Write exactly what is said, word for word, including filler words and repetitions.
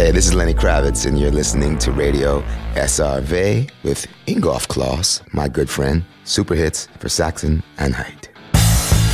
Hey, this is Lenny Kravitz, and you're listening to Radio S R V with Ingolf Klaus, my good friend. Super hits for Saxon and Height.